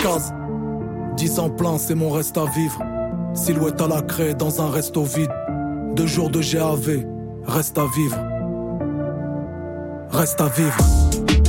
case. 10 ans plein, c'est mon reste à vivre. Silhouette à la craie dans un resto vide. 2 jours de GAV, reste à vivre. Reste à vivre.